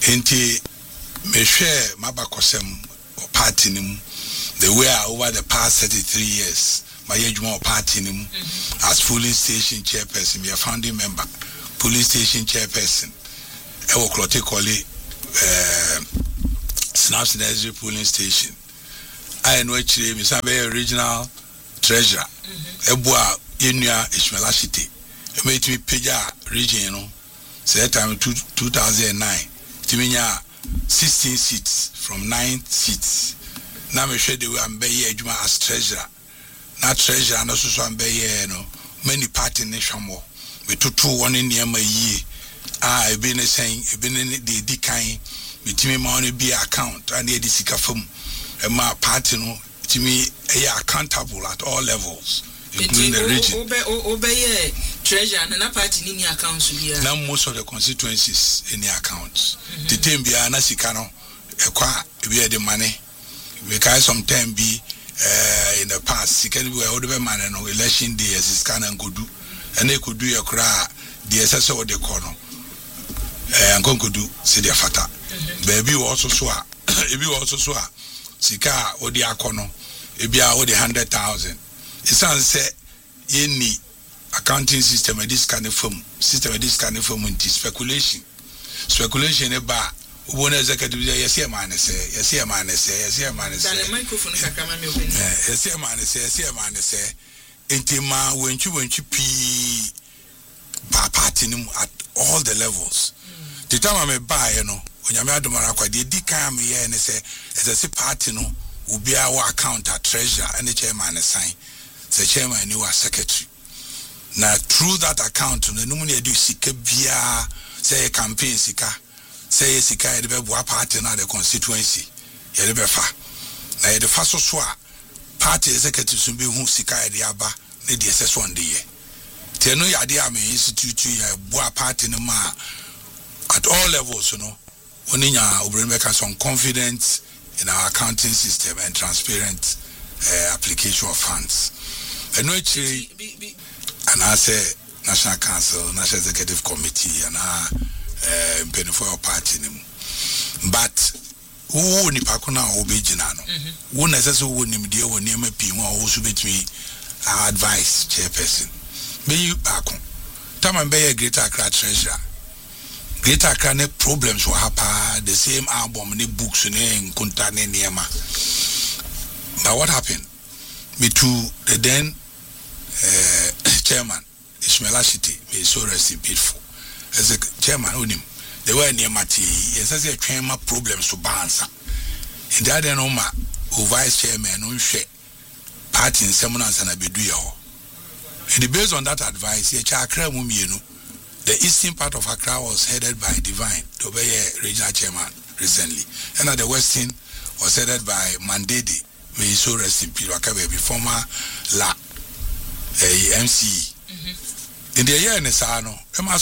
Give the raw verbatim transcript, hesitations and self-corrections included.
Inti me share mabakosem or party nim the way over the past thirty-three years. My age more party nim as polling station chairperson, we are founding member, police station chairperson. I will clote call it Snaps Nursery polling station. I know actually Miss Abe original treasurer. Ebua Yenya Ishmelashite. It made me Peja region, you know. So that time two two thousand nine. Timinya sixteen seats from nine seats. Now me share the way I'm be Juma as treasurer. Now treasurer and also so I'm be you know many party nation more. We two two one in the my year. Ah, I've been saying I've been in the decline. Me timi money be account and the sika from a my party no timi are accountable at all levels. Including the region. Obey treasure and a party in the accounts. Now most of the constituencies in the accounts. The team be an asikano, a qua be the money. Because sometimes be in the past, you can be all the man and election day as is can and could do, and they could do a cry, the assessor of the corner. And could do, say their fata. Baby also swa, if you also swa, Sika or the akono, it be all the hundred thousand. It sounds say any accounting system of this kind of firm system of this kind of firm into speculation. Speculation about one executive yes, yeah, man, say, yes, yeah, man, say, yes, yeah, man, say, yes, yeah, man, say, yes, yeah, man, say, intima when you when you pee party at all the levels. The time I may buy, you know, when you made the Maracua, the decam here and say, as a party, no, will be our account at treasure and the chairman assign. The chairman knew a secretary. Now through that account, the number do sika bia say campaign sika, say sika the be party na the constituency. Ye be fa. Na ye the fa so so party executive so be hu sika the aba na the S S one dey. Te no ya dey am institute ya boa party no ma at all levels, you know. Oni nya obere make some confidence in our accounting system and transparent uh, application of funds. And actually, and I say National Council, National Executive Committee, and I uh, for our party. But who ni pakuna obejinano? Who necessarily who ni media who ni me pi who also between our advice chairperson. Be you pakun. Tama be a Greater Accra treasurer. Greater Accra ne problems will happen. The same album, ne books, ne kunta ne niema. But what happened? Me too. The then uh, chairman Ishmelashite may so rest in peace. As a chairman, unim they were near Mati. Yes, as a chairman problems to balance. In the other no ma, who vice chairman, no share party in seminars and abeduya. And based on that advice, ye Accra mumienu. The eastern part of Accra was headed by Divine, the regional chairman recently, and at the western was headed by Mandedi. May so rest in peace. Wakabe be former La M C. In the year in the Sano,